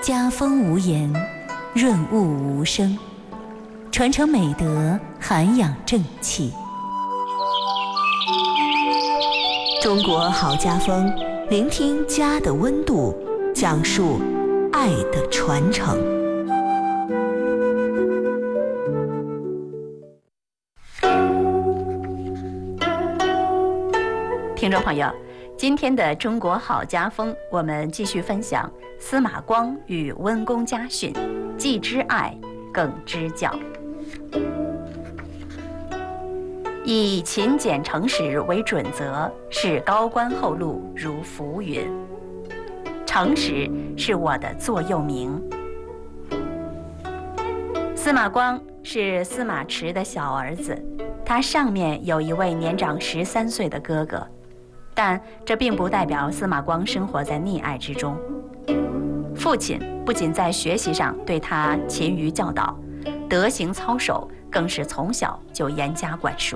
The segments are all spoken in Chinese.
家风无言，润物无声，传承美德，涵养正气。 中国好家风，聆听家的温度，讲述爱的传承。 听众朋友，今天的中国好家风，我们继续分享司马光与温公家训，既知爱，更知教。以勤俭诚实为准则，是高官厚禄如浮云。诚实是我的座右铭。司马光是司马池的小儿子，他上面有一位年长13岁的哥哥，但这并不代表司马光生活在溺爱之中。父亲不仅在学习上对他勤于教导，德行操守更是从小就严加管束。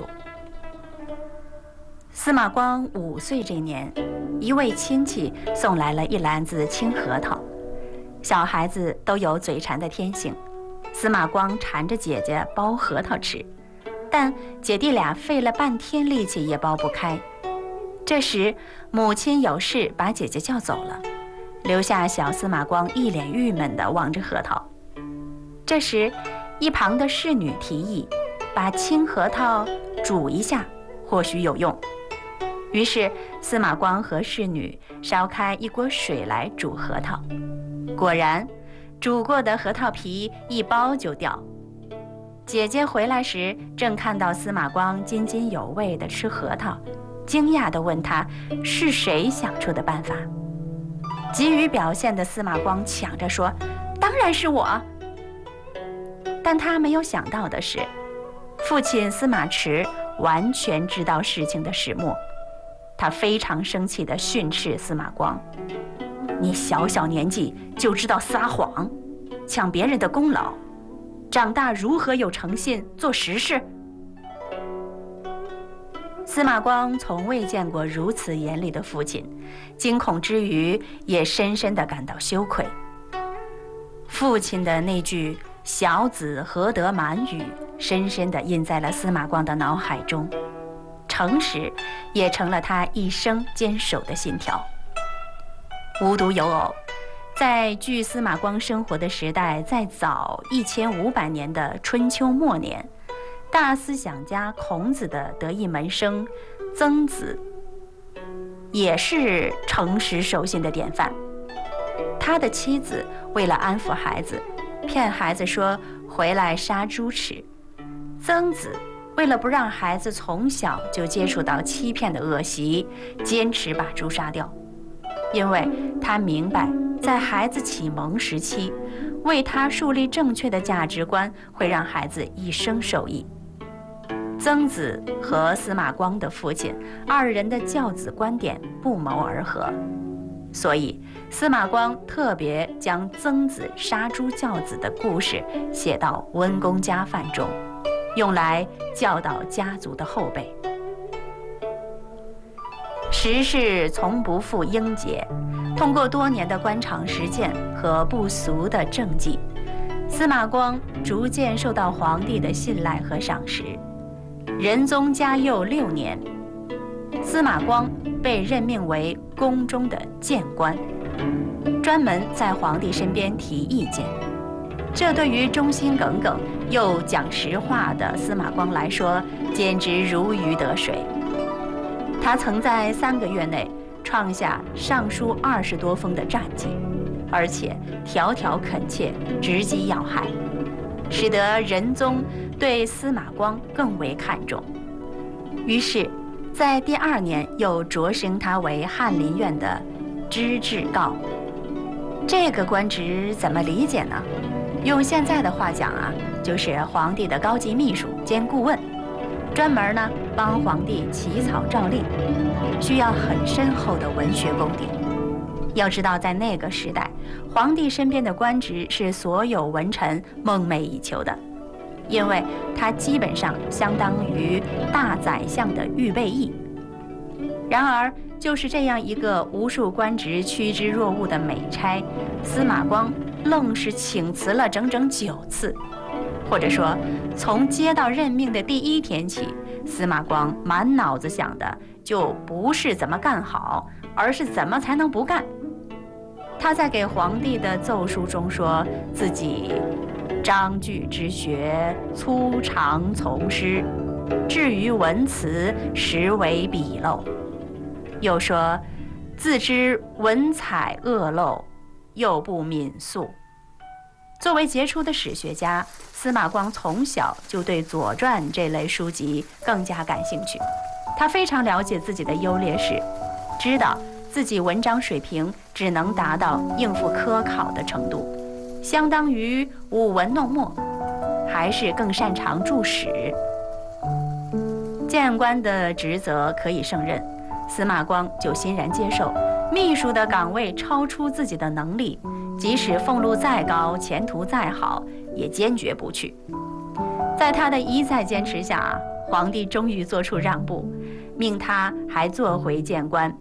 司马光5岁这年，一位亲戚送来了一篮子青核桃。小孩子都有嘴馋的天性，司马光缠着姐姐剥核桃吃，但姐弟俩费了半天力气也剥不开。这时母亲有事把姐姐叫走了，留下小司马光一脸郁闷地望着核桃。这时一旁的侍女提议把青核桃煮一下，或许有用。于是司马光和侍女烧开一锅水来煮核桃，果然煮过的核桃皮一剥就掉。姐姐回来时正看到司马光津津有味地吃核桃，惊讶地问他是谁想出的办法。急于表现的司马光抢着说：“当然是我。”但他没有想到的是，父亲司马池完全知道事情的始末。他非常生气地训斥司马光：“你小小年纪就知道撒谎，抢别人的功劳，长大如何有诚信做实事？”司马光从未见过如此严厉的父亲，惊恐之余也深深地感到羞愧。父亲的那句“小子何得满语”深深地印在了司马光的脑海中，诚实也成了他一生坚守的信条。无独有偶，在距司马光生活的时代再早1500年的春秋末年，大思想家孔子的得意门生曾子也是诚实守信的典范。他的妻子为了安抚孩子，骗孩子说回来杀猪吃。曾子为了不让孩子从小就接触到欺骗的恶习，坚持把猪杀掉，因为他明白在孩子启蒙时期，为他树立正确的价值观会让孩子一生受益。曾子和司马光的父亲二人的教子观点不谋而合，所以司马光特别将曾子杀猪教子的故事写到《温公家范》中，用来教导家族的后辈。时势从不负应节，通过多年的官场实践和不俗的政绩，司马光逐渐受到皇帝的信赖和赏识。仁宗嘉佑6年，司马光被任命为宫中的谏官，专门在皇帝身边提意见。这对于忠心耿耿又讲实话的司马光来说，简直如鱼得水。他曾在3个月内创下上书20多封的战绩，而且条条恳切，直击要害，使得仁宗对司马光更为看重。于是在第2年又擢升他为翰林院的知制诰。这个官职怎么理解呢？用现在的话讲啊，就是皇帝的高级秘书兼顾问，专门呢帮皇帝起草诏令，需要很深厚的文学功底。要知道，在那个时代，皇帝身边的官职是所有文臣梦寐以求的，因为他基本上相当于大宰相的预备役。然而，就是这样一个无数官职趋之若鹜的美差，司马光愣是请辞了整整9次。或者说，从接到任命的第1天起，司马光满脑子想的就不是怎么干好，而是怎么才能不干。他在给皇帝的奏书中说自己章句之学粗长从师，至于文辞实为鄙陋。又说自知文采恶陋，又不敏肃。作为杰出的史学家，司马光从小就对《左传》这类书籍更加感兴趣。他非常了解自己的优劣势，知道自己文章水平只能达到应付科考的程度，相当于舞文弄墨，还是更擅长注史。谏官的职责可以胜任，司马光就欣然接受。秘书的岗位超出自己的能力，即使俸禄再高，前途再好，也坚决不去。在他的一再坚持下，皇帝终于做出让步，命他还做回谏官，